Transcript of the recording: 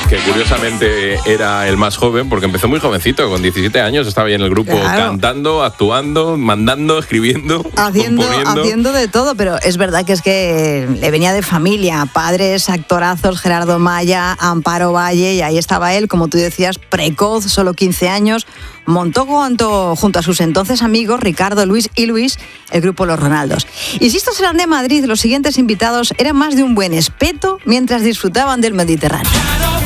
que curiosamente era el más joven, porque empezó muy jovencito, con 17 años, estaba ahí en el grupo cantando, actuando, mandando, escribiendo, componiendo. Haciendo de todo, pero es verdad que le venía de familia, padres, actorazos, Gerardo Maya, Amparo Valle, y ahí estaba él, como tú decías, precoz, solo 15 años, montó junto a sus entonces amigos Ricardo, Luis y Luis el grupo Los Ronaldos. Y si estos eran de Madrid, los siguientes invitados eran más de un buen espeto mientras disfrutaban del Mediterráneo.